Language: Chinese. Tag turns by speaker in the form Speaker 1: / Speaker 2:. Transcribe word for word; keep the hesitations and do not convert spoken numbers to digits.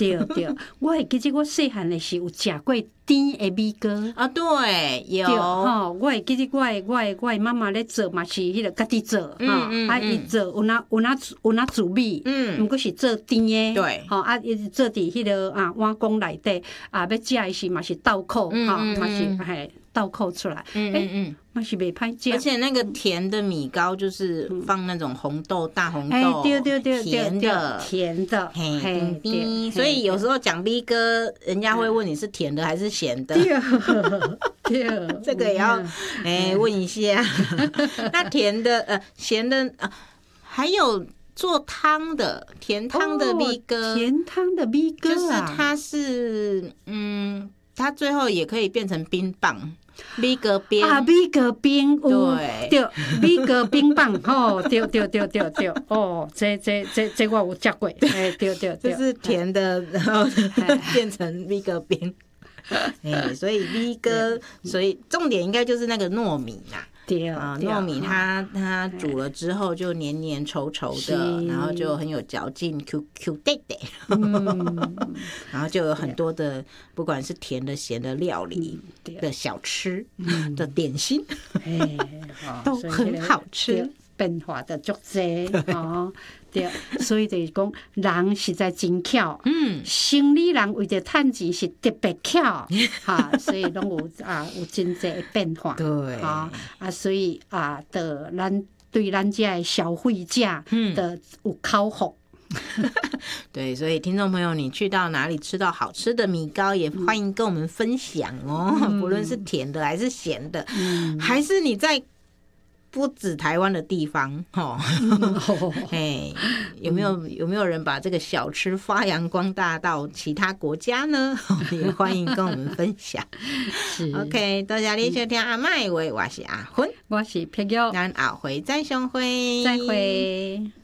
Speaker 1: 对对，我会记得我细汉的时有食过甜的米糕
Speaker 2: 啊，对，有
Speaker 1: 吼，我会记得我的我的我的妈妈咧做嘛是迄个家己做吼，啊伊做有哪有哪有哪煮米，嗯，毋过是做甜的，
Speaker 2: 对，
Speaker 1: 吼啊伊做伫迄个啊碗公内底啊，要食的时嘛是倒扣，吼嘛是嘿倒扣出来，嗯嗯嗯。嘛是袂歹食，
Speaker 2: 而且那个甜的米糕就是放那种红豆、大红豆，
Speaker 1: 哎，对对对，
Speaker 2: 甜的，
Speaker 1: 甜的，
Speaker 2: 嘿，甜。所以有时候讲米糕，人家会问你是甜的还是咸的，
Speaker 1: 对，对，
Speaker 2: 这个也要哎问一下。那甜的呃，咸的啊，还有做汤的甜汤的米糕，
Speaker 1: 甜汤的米糕
Speaker 2: 就是它是嗯，它最后也可以变成冰棒。米糕冰
Speaker 1: 啊，米糕冰，
Speaker 2: 对
Speaker 1: 对，米糕冰棒，吼，对对对对对，哦，这这这这我有食过，哎，对对对，
Speaker 2: 就是甜的，然后变成米糕冰，哎，所以米糕，所以重点应该就是那个糯米啦。
Speaker 1: 对
Speaker 2: 啊，糯米它它煮了之后就黏黏稠稠的，然后就很有嚼劲 ，Q Q 带带，然后就有很多的不管是甜的咸的料理的小吃的点心，都很好吃。
Speaker 1: 变化的足济哦，对，所以就是讲人实在真巧，嗯，生理人为着趁钱是特别巧，哈，所以拢有啊有真济的变化，
Speaker 2: 对，
Speaker 1: 啊啊，所以啊，的咱对咱这的消费者的有口福。
Speaker 2: 对，所以听众朋友，你去到哪里吃到好吃的米糕，也欢迎跟我们分享哦，嗯、不论是甜的还是咸的，嗯、还是你在。不止台湾的地方，哦，哎，有没有有没有人把这个小吃发扬光大到其他国家呢？也欢迎跟我们分享。是 OK， 多謝你收聽阿麥話，我是阿芬，
Speaker 1: 我是碧玉，
Speaker 2: 咱後回再相會，
Speaker 1: 再會。